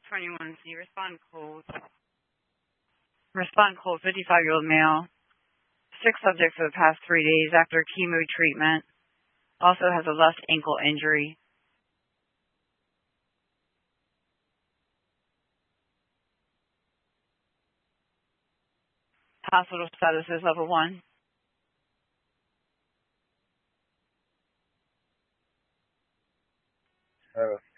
21C, respond cold. Respond cold, 55-year-old male. Sick subject for the past 3 days after chemo treatment. Also has a left ankle injury. Hospital status is level 1. Oh.